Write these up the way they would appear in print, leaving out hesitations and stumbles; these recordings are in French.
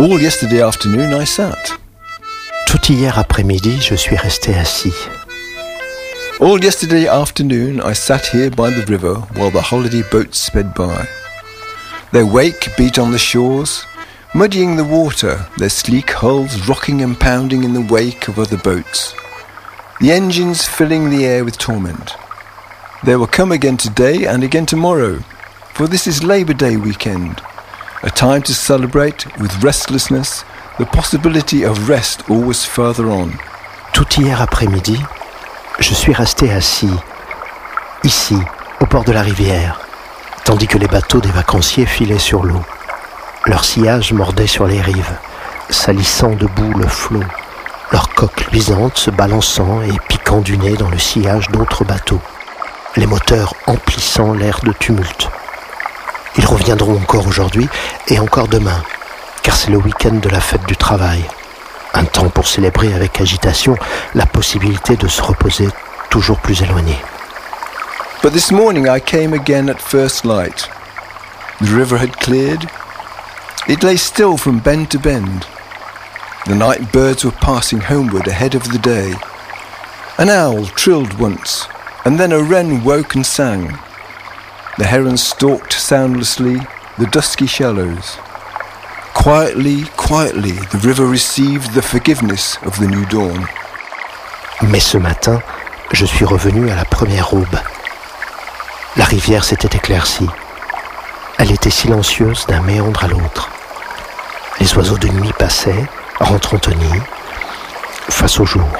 All yesterday afternoon I sat. Tout hier après-midi, je suis resté assis. All yesterday afternoon I sat here by the river while the holiday boats sped by. Their wake beat on the shores, muddying the water, their sleek hulls rocking and pounding in the wake of other boats, the engines filling the air with torment. They will come again today and again tomorrow, for this is Labour Day weekend, a time to celebrate with restlessness the possibility of rest always further on. Tout hier après-midi, je suis resté assis, ici, au bord de la rivière, tandis que les bateaux des vacanciers filaient sur l'eau. Leur sillage mordait sur les rives, salissant de boue le flot, leurs coques luisantes se balançant et piquant du nez dans le sillage d'autres bateaux, les moteurs emplissant l'air de tumulte. Ils reviendront encore aujourd'hui et encore demain, car c'est le week-end de la fête du travail. Un temps pour célébrer avec agitation la possibilité de se reposer toujours plus éloigné. But this morning I came again at first light. The river had cleared. It lay still from bend to bend. The night birds were passing homeward ahead of the day. An owl trilled once, and then a wren woke and sang. The heron stalked soundlessly the dusky shallows. Quietly, quietly, the river received the forgiveness of the new dawn. Mais ce matin, je suis revenu à la première aube. La rivière s'était éclaircie. Elle était silencieuse d'un méandre à l'autre. Les oiseaux de nuit passaient, rentrant au nid, face au jour.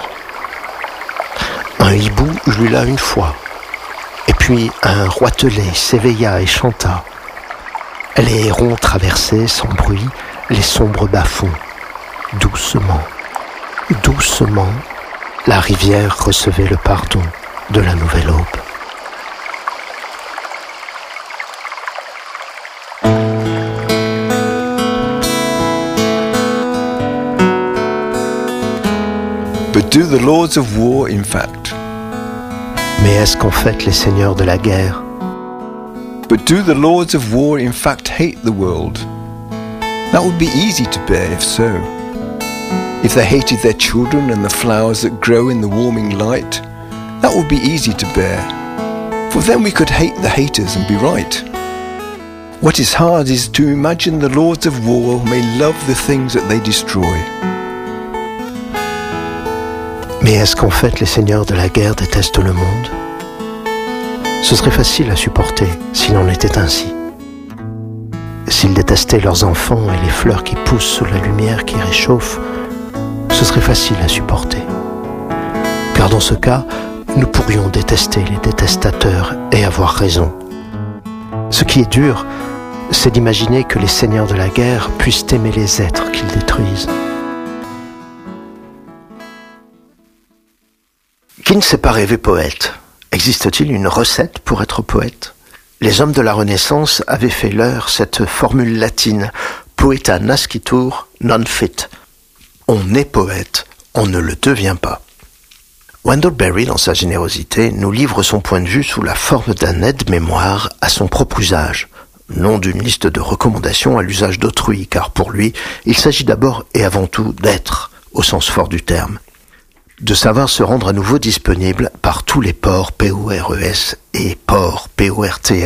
Un hibou joue là une fois, et puis un roitelet s'éveilla et chanta. Les hérons traversaient sans bruit les sombres bas-fonds. Doucement, doucement, la rivière recevait le pardon de la nouvelle aube. But do the lords of war, in fact? Mais est-ce qu'en fait les seigneurs de la guerre? But do the lords of war, in fact, hate the world? That would be easy to bear if so. If they hated their children and the flowers that grow in the warming light, that would be easy to bear. For then we could hate the haters and be right. What is hard is to imagine the lords of war may love the things that they destroy. Mais est-ce qu'en fait les seigneurs de la guerre détestent le monde? Ce serait facile à supporter s'il en était ainsi. S'ils détestaient leurs enfants et les fleurs qui poussent sous la lumière qui réchauffe, ce serait facile à supporter. Car dans ce cas, nous pourrions détester les détestateurs et avoir raison. Ce qui est dur, c'est d'imaginer que les seigneurs de la guerre puissent aimer les êtres qu'ils détruisent. Qui ne s'est pas rêvé poète? Existe-t-il une recette pour être poète? Les hommes de la Renaissance avaient fait leur cette formule latine « poeta nascitur non fit ». On est poète, on ne le devient pas. Wendell Berry, dans sa générosité, nous livre son point de vue sous la forme d'un aide-mémoire à son propre usage, non d'une liste de recommandations à l'usage d'autrui, car pour lui, il s'agit d'abord et avant tout d'être, au sens fort du terme. De savoir se rendre à nouveau disponible par tous les ports PORES et ports PORTS